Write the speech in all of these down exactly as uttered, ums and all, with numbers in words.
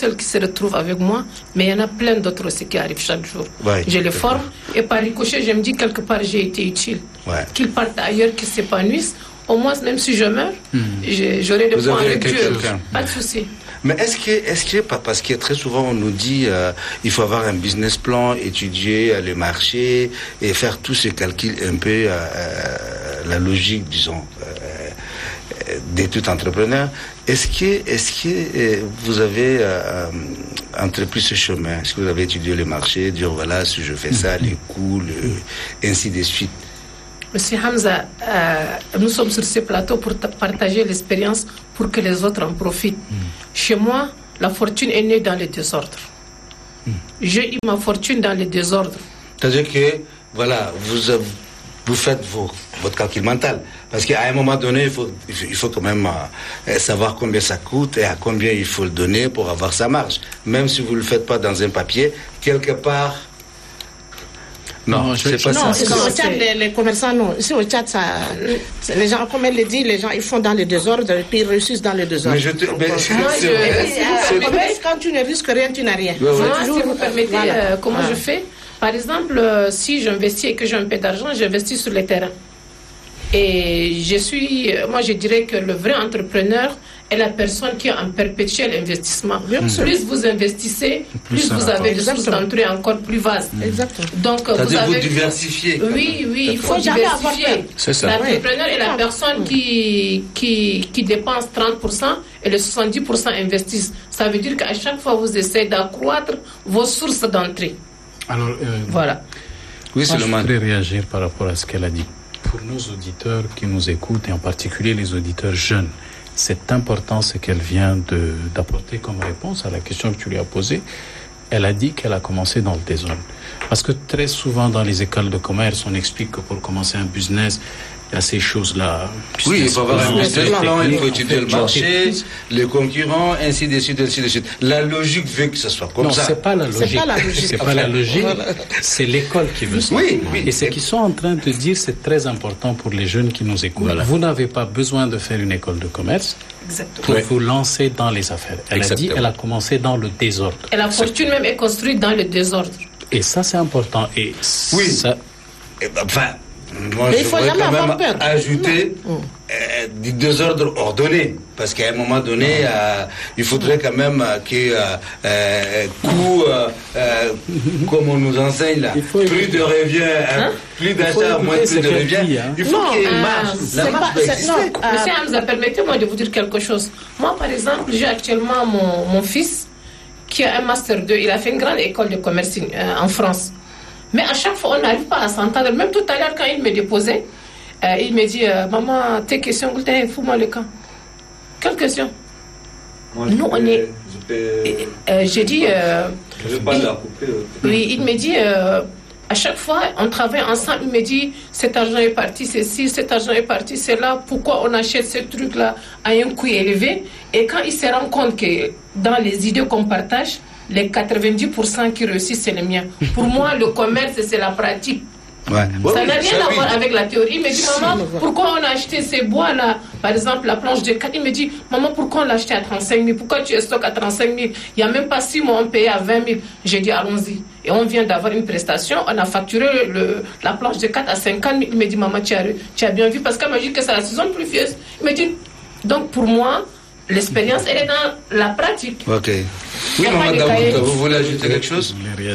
seule qui se retrouve avec moi, mais il y en a plein d'autres aussi qui arrivent chaque jour. Ouais, je les forme et par ricochet, je me dis quelque part j'ai été utile. Ouais. Qu'ils partent ailleurs, qu'ils s'épanouissent. Au moins, même si je meurs, mmh. j'aurai le point avec Dieu. Pas de souci. Mais est-ce que, est-ce que, parce que très souvent on nous dit, euh, il faut avoir un business plan, étudier les marchés et faire tous ces calculs un peu, euh, la logique, disons, euh, de tout entrepreneur. Est-ce que, est-ce que euh, vous avez euh, entrepris ce chemin? Est-ce que vous avez étudié les marchés, dire voilà, si je fais ça, les coûts, le, ainsi de suite? Monsieur Hamza, euh, nous sommes sur ce plateau pour partager l'expérience pour que les autres en profitent. Mm. Chez moi, la fortune est née dans le désordre. Mm. J'ai eu ma fortune dans le désordre. C'est-à-dire que, voilà, vous, vous faites vos, votre calcul mental. Parce qu'à un moment donné, il faut, il faut quand même euh, savoir combien ça coûte et à combien il faut le donner pour avoir sa marge. Même si vous ne le faites pas dans un papier, quelque part... Non, non, c'est pas non, ça. Non, au Tchad, les, les commerçants, non. Ici, au Tchad, ça, les gens, comme elle le dit, les gens, ils font dans le désordre, puis ils réussissent dans le désordre. Mais je te... Mais moi, je, je, quand tu ne risques rien, tu n'as rien. Ouais, ouais. Moi, si vous permettez, voilà. euh, comment ah. je fais? Par exemple, euh, si j'investis et que j'ai un peu d'argent, j'investis sur les terrains. Et je suis, moi, je dirais que le vrai entrepreneur est la personne qui est en perpétuel investissement. Mmh. Plus vous investissez, plus, plus vous avez des sources d'entrée encore plus vastes. Mmh. Exactement. Donc, vous, vous avez... vous diversifiez. Oui, oui, il faut, faut diversifier. C'est ça. L'entrepreneur oui. est la personne qui, qui, qui dépense trente pour cent et le soixante-dix pour cent investissent. Ça veut dire qu'à chaque fois, vous essayez d'accroître vos sources d'entrée. Alors, euh, voilà. Oui, c'est le je voudrais réagir par rapport à ce qu'elle a dit. Pour nos auditeurs qui nous écoutent, et en particulier les auditeurs jeunes, c'est important ce qu'elle vient de, d'apporter comme réponse à la question que tu lui as posée. Elle a dit qu'elle a commencé dans le désordre. Parce que très souvent dans les écoles de commerce, on explique que pour commencer un business, il y a ces choses-là. Oui, il faut avoir un business plan, il faut étudier le marché, les concurrents, ainsi de suite, ainsi de suite. La logique veut que ce soit comme non, ça. Non, c'est pas la logique. C'est pas la logique. C'est pas la logique. Voilà. C'est l'école qui veut ça. Oui, oui. Et ce qu'ils sont en train de dire, c'est très important pour les jeunes qui nous écoutent. Voilà. Vous n'avez pas besoin de faire une école de commerce. Exactement. Pour oui. vous lancer dans les affaires. Elle Exactement. a dit, elle a commencé dans le désordre. Et la fortune même est construite dans le désordre. Et ça, c'est important. Et oui. Ça... Et ben, enfin. Moi, mais je il faut voudrais quand même peur. ajouter euh, du désordre ordonné. Parce qu'à un moment donné, euh, il faudrait quand même euh, que euh, euh, coût, euh, euh, comme on nous enseigne là, plus de revient, hein? plus d'achat, moins plus de revient. Hein? Il faut non, qu'il y ait une euh, marge. La marge doit exister. Euh, Monsieur Hamza, permettez-moi de vous dire quelque chose. Moi, par exemple, j'ai actuellement mon, mon fils qui a un master deux. Il a fait une grande école de commerce euh, en France. Mais à chaque fois, on n'arrive pas à s'entendre. Même tout à l'heure, quand il me déposait, euh, il me dit euh, maman, tes questions, fous-moi le camp. Quelle question? Moi, Nous, peux, on est. Peux... Euh, J'ai dit. Euh, je vais pas la couper. Oui, il me dit. Euh, à chaque fois, on travaille ensemble. Il me dit cet argent est parti, c'est ci, cet argent est parti, c'est là. Pourquoi on achète ce truc-là à un coût élevé? Et quand il se rend compte que dans les idées qu'on partage, les quatre-vingt-dix pour cent qui réussissent, c'est les miens. Pour moi, le commerce, c'est la pratique. Ouais. Ça n'a rien à voir oui. avec la théorie. Il me dit, maman, pourquoi on a acheté ces bois-là? Par exemple, la planche de quatre. Il me dit, maman, pourquoi on l'a acheté à trente-cinq mille? Pourquoi tu es stock à trente-cinq mille? Il n'y a même pas six mois, on payait à vingt mille. J'ai dit, allons-y. Et on vient d'avoir une prestation. On a facturé le, la planche de quatre à cinquante mille. Il me dit, maman, tu as, tu as bien vu? Parce qu'elle m'a dit que c'est la saison pluvieuse. Il me dit, donc pour moi, l'expérience, elle est dans la pratique. Ok. Oui, maman Daoud, vous voulez ajouter quelque chose?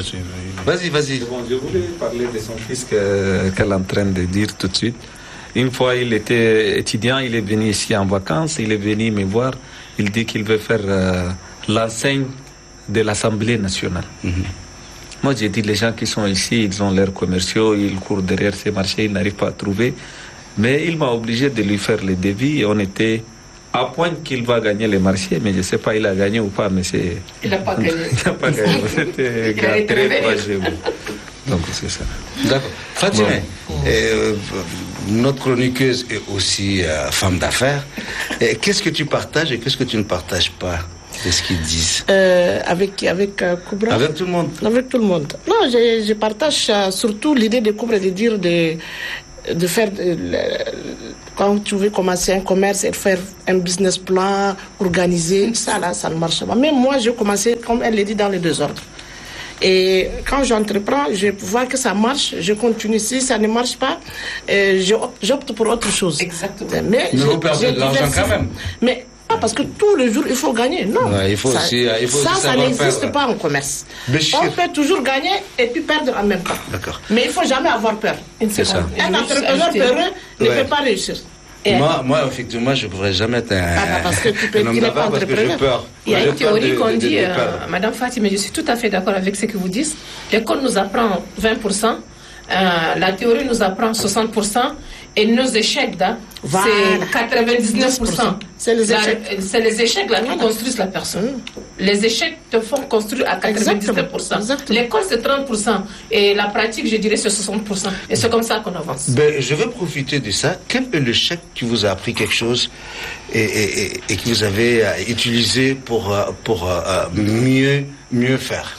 Vas-y, vas-y. Bon, je voulais parler de son fils que, qu'elle est en train de dire tout de suite. Une fois, il était étudiant, il est venu ici en vacances, il est venu me voir. Il dit qu'il veut faire euh, l'enseigne de l'Assemblée nationale. Mm-hmm. Moi, j'ai dit, les gens qui sont ici, ils ont leurs commerciaux, ils courent derrière ces marchés, ils n'arrivent pas à trouver. Mais il m'a obligé de lui faire les devis et on était à point qu'il va gagner les marchés, mais je ne sais pas il a gagné ou pas, mais c'est... Il n'a pas gagné. Il n'a pas gagné. C'était très courageux. Donc c'est ça. D'accord. Fatima, bon. euh, notre chroniqueuse est aussi euh, femme d'affaires. Et qu'est-ce que tu partages et qu'est-ce que tu ne partages pas de ce qu'ils disent? euh, Avec, avec euh, Koubra. Avec tout le monde. Avec tout le monde. Non, je, je partage euh, surtout l'idée de Koubra de dire de... de faire, de, le, quand tu veux commencer un commerce et faire un business plan, organiser, ça là, ça ne marche pas. Mais moi, j'ai commencé, comme elle l'a dit, dans les deux ordres. Et quand j'entreprends, je vois que ça marche, je continue. Si ça ne marche pas, euh, j'opte pour autre chose. Exactement. Mais, Mais vous perdez de l'argent quand même. Mais pas parce que tous les jours, il faut gagner. Non. Ouais, il faut ça, aussi, il faut ça, aussi ça n'existe perdre. pas en commerce. Béchir. On peut toujours gagner et puis perdre en même temps. D'accord. Mais il ne faut jamais avoir peur. C'est ça. Un entrepreneur peureux ne Ouais. peut pas réussir. Moi, moi, effectivement, je ne pourrais jamais être un, Ah, parce que tu peux- un homme tu n'es pas d'affaires parce que j'ai entrepreneur. peur. Il y a J'ai une peur théorie de- qu'on de- de- dit, de euh, perdre. Madame Fatih, je suis tout à fait d'accord avec ce que vous dites. L'école nous apprend vingt pour cent, euh, la théorie nous apprend soixante pour cent, et nos échecs, là, Voilà. c'est quatre-vingt-dix-neuf pour cent. C'est les La- échecs. C'est les échecs là qui Voilà. construisent la personne. Les échecs te font construire à quatre-vingt-dix-neuf pour cent. Exactement. L'école, c'est trente pour cent. Et la pratique, je dirais, c'est soixante pour cent. Et c'est comme ça qu'on avance. Ben, je vais profiter de ça. Quel est le chèque qui vous a appris quelque chose et, et, et, et que vous avez euh, utilisé pour, euh, pour euh, mieux, mieux faire?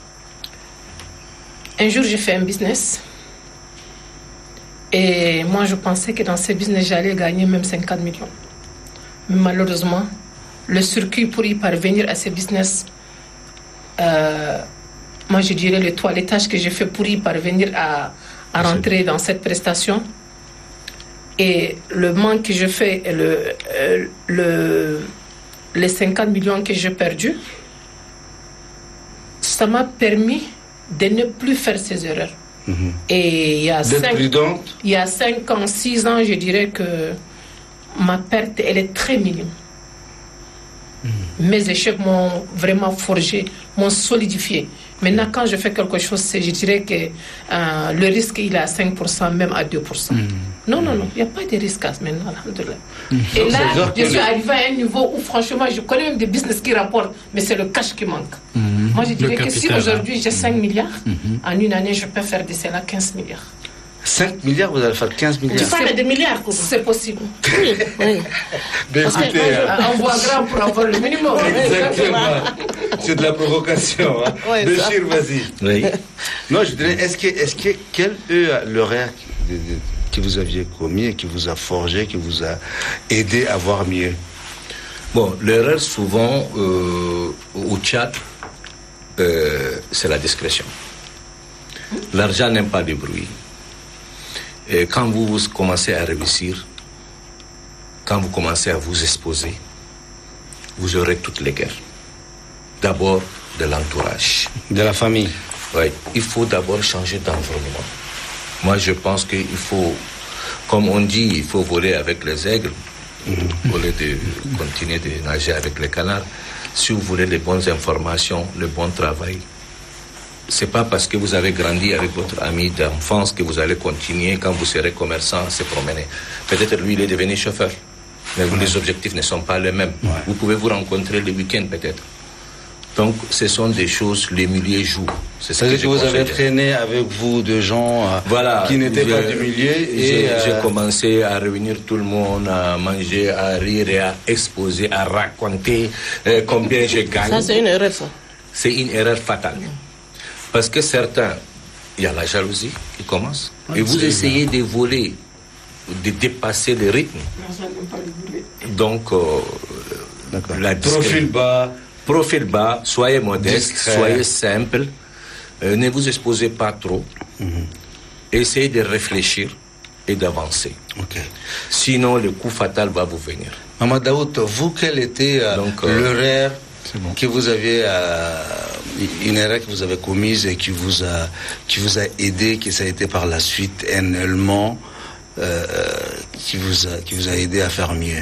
Un jour, j'ai fait un business. Et moi, je pensais que dans ce business, j'allais gagner même cinquante millions. Mais malheureusement, le circuit pour y parvenir à ce business, euh, moi, je dirais le toilettage que j'ai fait pour y parvenir à, à rentrer dans cette prestation. Et le manque que je fais, et le, euh, le, les cinquante millions que j'ai perdus, ça m'a permis de ne plus faire ces erreurs. Mhm. Et il y a D'être cinq, prudente. il y a cinq ans, six ans, je dirais que ma perte, elle est très minime. Mes échecs m'ont vraiment forgé, m'ont solidifié. Maintenant, quand je fais quelque chose, c'est, je dirais que euh, le risque, il est à cinq pour cent, même à deux pour cent. Non, non, non, il n'y a pas de risque à ce moment, alhamdoulilah. Et Donc, là, c'est-à-dire je que suis le- arrivé à un niveau où, franchement, je connais même des business qui rapportent, mais c'est le cash qui manque. Moi, je dirais que si capital, aujourd'hui j'ai cinq milliards, en une année, je peux faire de cela quinze milliards. cinq milliards, vous allez faire quinze Tu milliards. parles de milliards, quoi. C'est possible. Oui, oui. Ben, Parce que écoutez, moi, je- euh, On voit grand pour avoir le minimum. exactement. C'est de la provocation. Hein. Ouais, ça. Béchir, vas-y. Oui. Non, je dirais, est-ce que, est-ce que, quel est l'horaire de- de- que vous aviez commis et qui vous a forgé, qui vous a aidé à voir mieux? Bon, l'erreur souvent euh, au Tchad, euh, c'est la discrétion. L'argent n'aime pas de bruit. Et quand vous, vous commencez à réussir, quand vous commencez à vous exposer, vous aurez toutes les guerres. D'abord, de l'entourage. De la famille. Oui, il faut d'abord changer d'environnement. Moi, je pense qu'il faut, comme on dit, il faut voler avec les aigles au lieu de continuer de nager avec les canards. Si vous voulez les bonnes informations, le bon travail, c'est pas parce que vous avez grandi avec votre ami d'enfance que vous allez continuer quand vous serez commerçant à se promener. Peut-être lui, il est devenu chauffeur, mais vous, les objectifs ne sont pas les mêmes. Vous pouvez vous rencontrer le week-end peut-être. Donc, ce sont des choses, les milieux jouent. C'est ce C'est-à-dire que que vous je avez conseille. traîné avec vous de gens euh, Voilà, qui n'étaient je- pas du milieu. Et J'ai euh, j'ai commencé à réunir tout le monde, à manger, à rire et à exposer, à raconter euh, combien je gagne. Ça, c'est une erreur, ça. C'est une erreur fatale. Parce que certains, il y a la jalousie qui commence. Et vous essayez de voler, de dépasser le rythme. Donc, euh, D'accord. la discré- Profil bas. profil bas, soyez modeste, Discret. soyez simple, euh, ne vous exposez pas trop. Essayez de réfléchir et d'avancer. Ok. Sinon, le coup fatal va vous venir. Maman Daoud, vous, quelle était euh, Donc, euh, l'erreur que vous avez, euh, une erreur que vous avez commise et qui vous a, qui vous a aidé, que ça a été par la suite un élément euh, qui vous a, qui vous a aidé à faire mieux?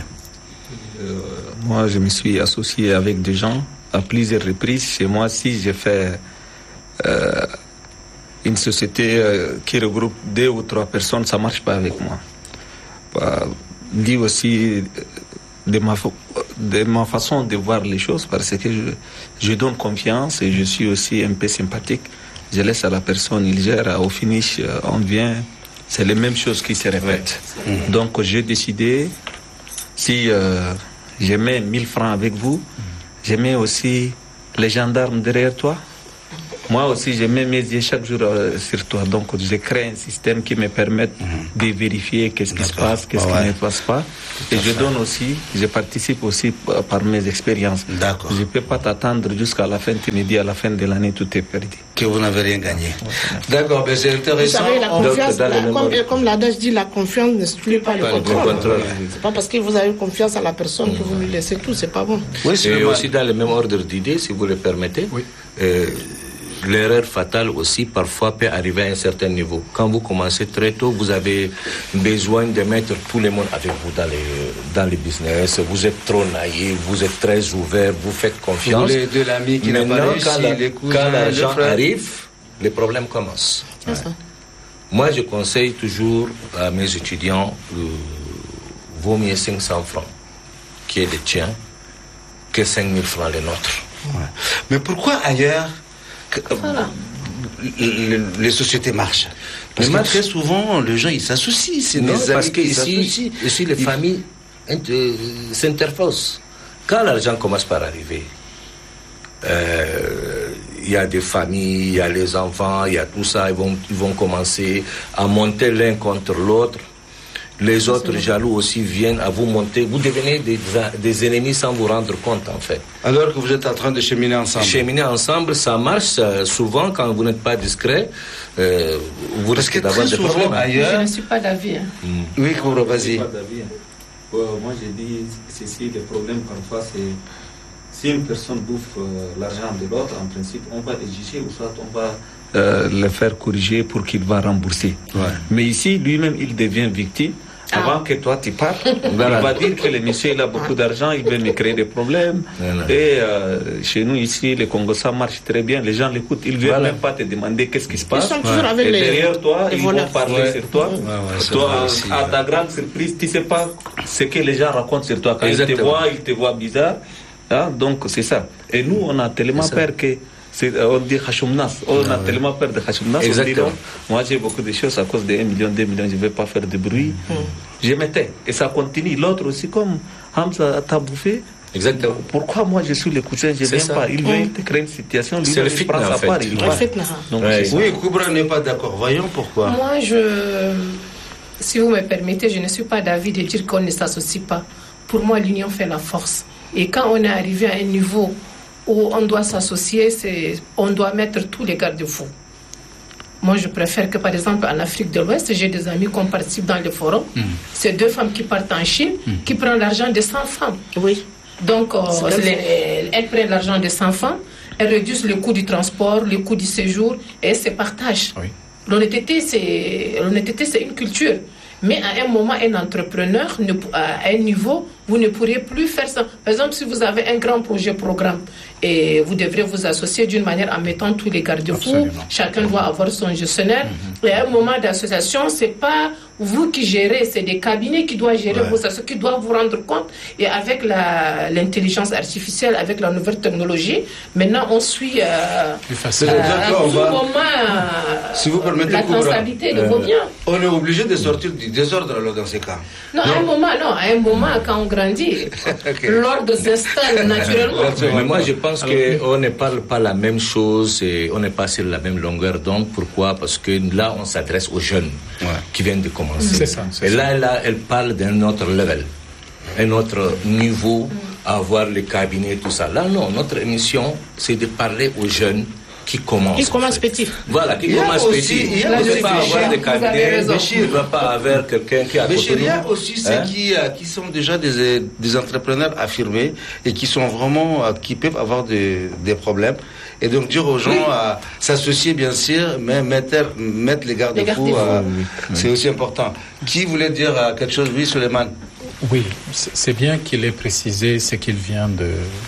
Moi, je me suis associé avec des gens à plusieurs reprises. Chez moi, si j'ai fait euh, une société euh, qui regroupe deux ou trois personnes, ça ne marche pas avec moi. Bah, dit aussi de ma, fa- de ma façon de voir les choses, parce que je, je donne confiance et je suis aussi un peu sympathique. Je laisse à la personne, il gère, au finish, euh, on vient, c'est les mêmes choses qui se répètent. Donc, j'ai décidé, si euh, je mets mille francs avec vous, je mets aussi les gendarmes derrière toi. Moi aussi, je mets mes yeux chaque jour euh, sur toi. Donc, je crée un système qui me permette mmh. de vérifier qu'est-ce qui se passe, qu'est-ce ah ouais. qui ne passe pas. Tout Et je fait. donne aussi, je participe aussi par mes expériences. D'accord. Je ne peux pas t'attendre jusqu'à la fin, tu me dis à la fin de l'année, tout est perdu. Que vous n'avez rien gagné. D'accord, mais c'est intéressant. Vous savez, la confiance, Donc, la, comme, comme l'adage dit, la confiance n'exclut pas, pas le contrôle. contrôle. C'est pas parce que vous avez confiance à la personne mmh. que vous lui laissez tout, c'est pas bon. Oui, et aussi dans le même ordre d'idée, si vous le permettez, oui. euh, l'erreur fatale aussi parfois peut arriver à un certain niveau. Quand vous commencez très tôt, vous avez besoin de mettre tout le monde avec vous dans les, dans les business. Vous êtes trop naïf, vous êtes très ouvert, vous faites confiance. Vous de l'ami qui n'a pas réussi, quand, la, les cousins, quand l'argent les arrive, les problèmes commencent. C'est ça. Moi, je conseille toujours à mes étudiants, euh, vaut mieux cinq cents francs qui est le tien que cinq mille francs les nôtres. Ouais. Mais pourquoi ailleurs voilà. les, les sociétés marchent? Parce que très souvent, les gens, ils s'associent. C'est non, des parce amis que qui ici, ici, les ils... familles euh, s'interfacent. Quand l'argent commence par arriver, il euh, y a des familles, il y a les enfants, il y a tout ça, ils vont, ils vont commencer à monter l'un contre l'autre. Les autres jaloux aussi viennent à vous monter. Vous devenez des, des ennemis sans vous rendre compte, en fait. Alors que vous êtes en train de cheminer ensemble. Cheminer ensemble, ça marche. Souvent, quand vous n'êtes pas discret, euh, vous risquez d'avoir des problèmes. Ailleurs... Je ne suis pas d'avis. Hein. Mm. Oui, Koubra, vas-y. Hein. Euh, moi, j'ai dit, ceci, le problème, parfois, c'est... Si une personne bouffe euh, l'argent de l'autre, en principe, on va exiger ou soit on va euh, le faire corriger pour qu'il va rembourser. Ouais. Mais ici, lui-même, il devient victime. Ah. Avant que toi tu parles, voilà. Il va dire que le monsieur il a beaucoup d'argent, il veut me créer des problèmes. Voilà. Et euh, chez nous ici, le Congo, ça marche très bien. Les gens l'écoutent, ils ne veulent voilà. même pas te demander qu'est-ce qui se passe. Ils sont toujours avec et les, derrière toi, les ils vont parler ouais. sur toi. Ouais, ouais, toi, aussi, à ta grande surprise, tu ne sais pas ce que les gens racontent sur toi. Quand Exactement. ils te voient, ils te voient bizarre. Hein? Donc c'est ça. Et nous, on a tellement peur que on dit Hachumnas, on a tellement peur de Hachumnas. On dit non, moi j'ai beaucoup de choses à cause de un million, deux millions, je ne vais pas faire de bruit. Mm. Je m'étais. Et ça continue. L'autre aussi, comme Hamza t'a bouffé. Exactement. Pourquoi moi je suis le cousin, je ne viens ça. pas. Il veut mm. créer une situation, lui c'est le il prend sa part. Il va. Donc, ouais. Oui, Koubra n'est pas d'accord. Voyons pourquoi. Moi, je, si vous me permettez, je ne suis pas d'avis de dire qu'on ne s'associe pas. Pour moi, l'union fait la force. Et quand on est arrivé à un niveau où on doit s'associer, c'est, on doit mettre tous les garde-fous. Moi, je préfère que, par exemple, en Afrique de l'Ouest, j'ai des amis qui participent dans le forum. Mm. C'est deux femmes qui partent en Chine, mm. qui prennent l'argent de cent femmes. Oui. Donc, euh, les, elles prennent l'argent de cent femmes, elles réduisent le coût du transport, le coût du séjour, et elles se partagent. Oui. L'honnêteté, c'est, l'honnêteté, c'est une culture. Mais à un moment, un entrepreneur, ne, à un niveau, vous ne pourrez plus faire ça. Par exemple, si vous avez un grand projet programme et vous devrez vous associer d'une manière en mettant tous les garde-fous, chacun doit avoir son gestionnaire. Mm-hmm. Et à un moment d'association, c'est pas vous qui gérez, c'est des cabinets qui doivent gérer ouais. vos associations, qui doivent vous rendre compte. Et avec la, l'intelligence artificielle, avec la nouvelle technologie, maintenant on suit euh, plus facile. Euh, à tout va... moment euh, si vous permettez, la traçabilité euh, de vos biens. On est obligé de sortir du désordre alors, dans ces cas. Non, non, à un moment, non, à un moment, quand on grandit, okay. l'ordre s'installe naturellement. Mais moi, je pense qu'on ne parle pas la même chose et on n'est pas sur la même longueur d'onde. Pourquoi? Parce que là, on s'adresse aux jeunes ouais. qui viennent de commencer. C'est ça, c'est et là, ça. là, elle parle d'un autre level, un autre niveau, avoir le cabinet, tout ça. Là, non, notre émission, c'est de parler aux jeunes qui commencent. Qui commencent petit. Voilà, qui commencent petit. Il ne va pas avoir des cabinets, il ne va pas avoir quelqu'un qui a côté nous. Il y a aussi ceux hein? qui, euh, qui sont déjà des, des entrepreneurs affirmés et qui sont vraiment, euh, qui peuvent avoir des, des problèmes. Et donc dire aux gens oui. à s'associer, bien sûr, mais mettre, mettre les garde-fous, euh, oui. c'est aussi important. Qui voulait dire euh, quelque chose? Oui, Suleiman. Oui, c'est bien qu'il ait précisé ce qu'il vient de,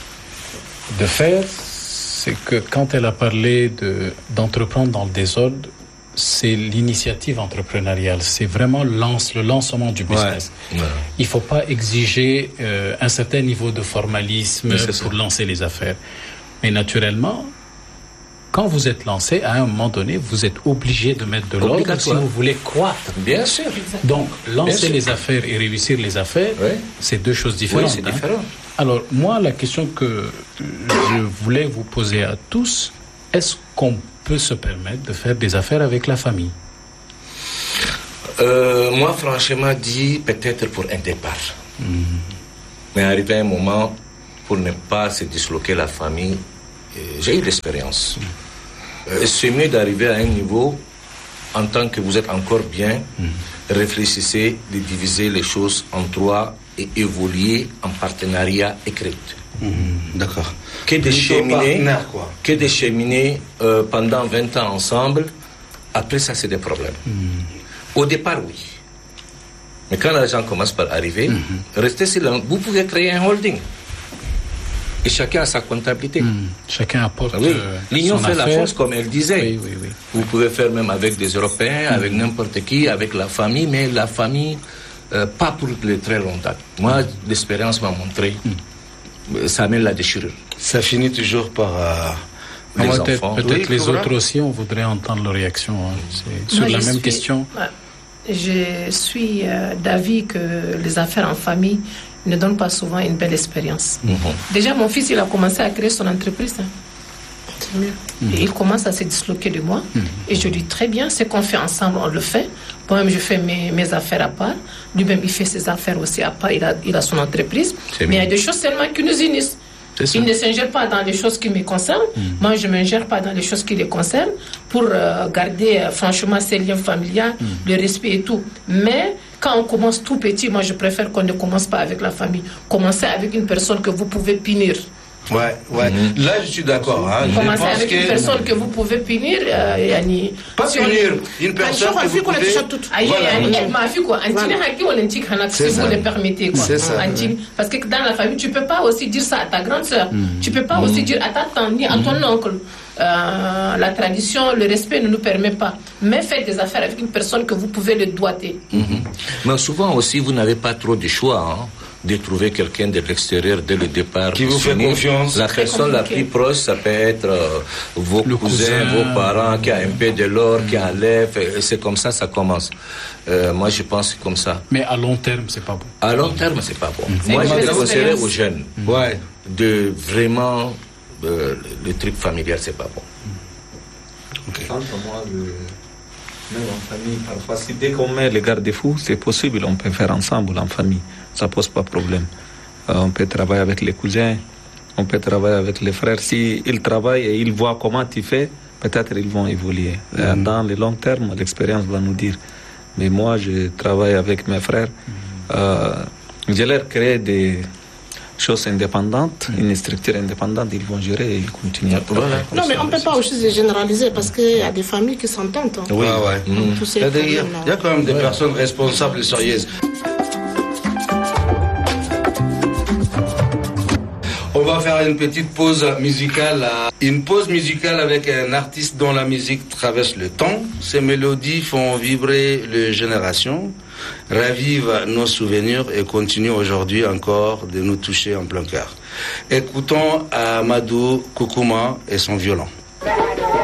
de faire. C'est que quand elle a parlé de, d'entreprendre dans le désordre, c'est l'initiative entrepreneuriale. C'est vraiment lance, le lancement du business. Ouais. Ouais. Il ne faut pas exiger euh, un certain niveau de formalisme pour lancer les affaires. Mais naturellement, quand vous êtes lancé, à un moment donné, vous êtes obligé de mettre de l'ordre si vous voulez croître. Bien sûr. Donc, lancer les affaires et réussir les affaires, oui. c'est deux choses différentes. Oui, c'est différent. Hein. Alors, moi, la question que je voulais vous poser à tous, est-ce qu'on peut se permettre de faire des affaires avec la famille? euh, Moi, franchement dit, peut-être pour un départ. Mmh. Mais arrivé un moment, pour ne pas se disloquer la famille, euh, j'ai eu l'expérience. Mmh. Euh, c'est mieux d'arriver à un niveau, en tant que vous êtes encore bien, mmh. réfléchissez de diviser les choses en trois et évoluer en partenariat écrit. Mmh, d'accord. Que de cheminer, que de cheminer euh, pendant vingt ans ensemble, après ça c'est des problèmes. Mmh. Au départ oui. Mais quand l'argent commence par arriver, mmh. restez silent. Vous pouvez créer un holding. Et chacun a sa comptabilité. Mmh. Chacun apporte oui. euh, L'union fait affaire. la force, comme elle disait. Oui, oui, oui. Vous pouvez faire même avec des Européens, mmh. avec n'importe qui, avec la famille, mais la famille, euh, pas pour les très longtemps. Moi, l'expérience m'a montré, mmh. ça amène la déchirure. Ça finit toujours par euh, les peut-être, enfants. Peut-être oui, les autres aussi, on voudrait entendre leur réaction hein. C'est Moi, sur la je même suis, question. Je suis euh, d'avis que les affaires en famille ne donnent pas souvent une belle expérience. Mm-hmm. Déjà, mon fils, il a commencé à créer son entreprise. Hein. C'est mieux. Mm-hmm. Et il commence à se disloquer de moi. Mm-hmm. Et je dis très bien, ce qu'on fait ensemble, on le fait. Moi-même, je fais mes, mes affaires à part. Lui-même, il fait ses affaires aussi à part. Il a, il a son entreprise. C'est Mais bien. Il y a des choses seulement qui nous unissent. Il ne s'ingère pas dans les choses qui me concernent. Mmh. Moi, je ne m'ingère pas dans les choses qui les concernent pour euh, garder euh, franchement ces liens familiaux, mmh. le respect et tout. Mais quand on commence tout petit, moi, je préfère qu'on ne commence pas avec la famille. Commencez avec une personne que vous pouvez punir. Ouais, ouais. Mmh. Là, je suis d'accord. Hein. Commencez avec que... une personne que vous pouvez punir. Euh, yani, pas si punir, on... une personne que vous pouvez... Si vous le permettez. Quoi. C'est ça. Parce que dans la famille, tu ne peux pas aussi dire ça à ta grande sœur. Mmh. Tu ne peux pas mmh. aussi dire à ta tante ni à ton mmh. oncle. Euh, la tradition, le respect ne nous permet pas. Mais faites des affaires avec une personne que vous pouvez le doiter. Mmh. Mais souvent aussi, vous n'avez pas trop de choix. Hein. De trouver quelqu'un de l'extérieur dès le départ. Qui vous fait confiance. La personne la plus proche, ça peut être euh, vos cousins, cousin. vos parents, qui a un peu de l'or, mmh. qui enlève. Et c'est comme ça, ça commence. Euh, moi, je pense comme ça. Mais à long terme, c'est pas bon. À long terme, c'est pas bon. Mmh. Moi, je conseillerais aux jeunes mmh. ouais, de vraiment... Euh, le truc familial, c'est pas bon. Mmh. Okay. Moi, le... Même en famille, parfois, si dès qu'on met les garde-fous, c'est possible, on peut faire ensemble en famille, ça pose pas de problème. Euh, on peut travailler avec les cousins, on peut travailler avec les frères. Si ils travaillent et ils voient comment tu fais, peut-être ils vont évoluer. Mm-hmm. Euh, dans le long terme, l'expérience va nous dire. Mais moi, je travaille avec mes frères. Mm-hmm. Euh, je leur crée des choses indépendantes, mmh. une structure indépendante, ils vont gérer et ils continuent à travailler. Non, mais on ne peut pas aussi généraliser parce qu'il y a des familles qui s'entendent. Hein. Oui, ah ouais. Mmh. Il, y a des, il y a quand même des ouais. personnes responsables et sérieuses. On va faire une petite pause musicale. Une pause musicale avec un artiste dont la musique traverse le temps. Ses mélodies font vibrer les générations, ravivent nos souvenirs et continuent aujourd'hui encore de nous toucher en plein cœur. Écoutons Amadou Koukouma et son violon.